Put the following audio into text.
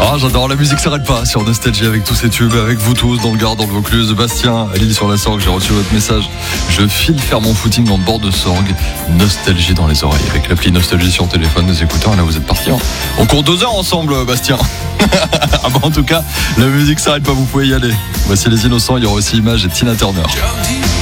Ah, j'adore, la musique s'arrête pas sur Nostalgie avec tous ces tubes, avec vous tous dans le Gard, dans le Vaucluse. Bastien, à l'Île-sur-la-Sorgue, j'ai reçu votre message. Je file faire mon footing dans le bord de Sorgue. Nostalgie dans les oreilles avec l'appli Nostalgie sur téléphone, nos écouteurs. Et là, vous êtes partis. On court 2 heures ensemble, Bastien. Ah bon, en tout cas, la musique s'arrête pas, vous pouvez y aller. Voici Les Innocents, il y aura aussi Image et Tina Turner.